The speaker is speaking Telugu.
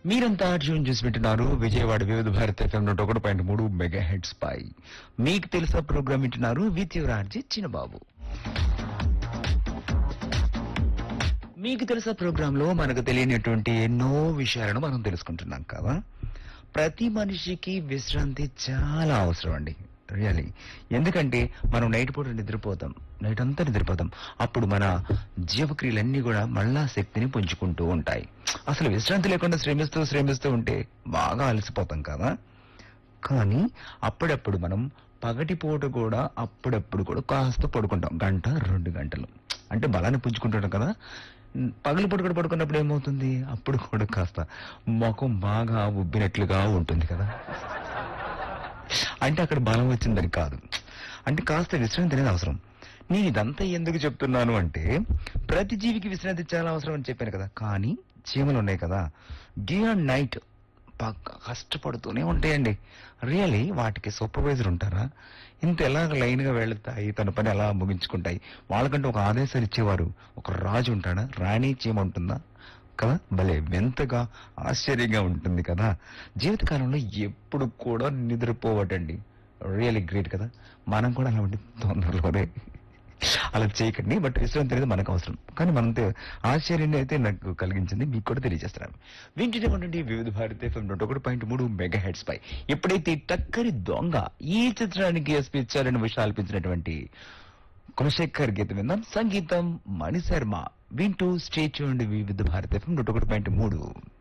మీరంతా ట్యూన్ చేసి వింటున్నారు విజయవాడ వివిధ భారత ఎఫ్ఎం 101.3 మెగా హెడ్స్ పై. మీకు తెలుసా ప్రోగ్రామ్ వింటున్నారు విత్ యువర్ ఆర్జే చిన్నబాబు. మీకు తెలుసా ప్రోగ్రామ్ లో మనకు తెలియనటువంటి ఎన్నో విషయాలను మనం తెలుసుకుంటున్నాం కదా. ప్రతి మనిషికి విశ్రాంతి చాలా అవసరం అండి, రియలీ. ఎందుకంటే మనం నైట్ పూట నిద్రపోతాం, నైట్ అంతా నిద్రపోతాం. అప్పుడు మన జీవక్రియలన్నీ కూడా మళ్ళా శక్తిని పుంజుకుంటూ ఉంటాయి. అసలు విశ్రాంతి లేకుండా శ్రమిస్తూ ఉంటే బాగా అలసిపోతాం కదా. కానీ అప్పుడప్పుడు మనం పగటిపూట కూడా అప్పుడప్పుడు కూడా కాస్త పడుకుంటాం, 1-2 గంటలు. అంటే బలాన్ని పుంజుకుంటుంటాం కదా. పగలిపూట కూడా పడుకున్నప్పుడు ఏమవుతుంది, అప్పుడు కూడా కాస్త ముఖం బాగా ఉబ్బినట్లుగా ఉంటుంది కదా. అంటే అక్కడ బలం వచ్చిందని కాదు, అంటే కాస్త విశ్రాంతి అనేది అవసరం. నేను ఇదంతా ఎందుకు చెప్తున్నాను అంటే, ప్రతి జీవికి విశ్రాంతి చాలా అవసరం అని చెప్పాను కదా. కానీ చీమలు ఉన్నాయి కదా, డే అండ్ నైట్ కష్టపడుతూనే ఉంటాయండి. రియలీ వాటికి సూపర్వైజర్ ఉంటారా? ఇంత ఎలాగ లైన్ గా వెళ్తాయి, తన పని ఎలా ముగించుకుంటాయి. వాళ్ళకంటే ఒక ఆదేశాలు ఇచ్చేవారు ఒక రాజు ఉంటాడా, రాణి చీమ ఉంటుందా కదా. భలే వింతగా ఆశ్చర్యంగా ఉంటుంది కదా. జీవితకాలంలో ఎప్పుడు కూడా నిద్రపోవటండి, రియల్లీ గ్రేట్ కదా. మనం కూడా అలా ఉండి తొందరలోనే అలా చేయకండి. బట్ విశ్రాంతి అనేది మనకు అవసరం. కానీ మనంతే ఆశ్చర్యాన్ని అయితే నాకు కలిగించింది, మీకు కూడా తెలియజేస్తున్నాను. వింటూనే ఉండండి వివిధ భారత ఎఫ్ఎం 101.3 మెగా హెడ్స్ పై. ఎప్పుడైతే టక్కరి దొంగ ఈ చిత్రానికి ఎస్పీ ఇచ్చారని విషయాలు అల్పించినటువంటి కులశేఖర్ గీతం విందాం. సంగీతం మణిశర్మ. వింటూ స్టే చూడండి వివిధ భారత ఎఫ్ఎం 101.3.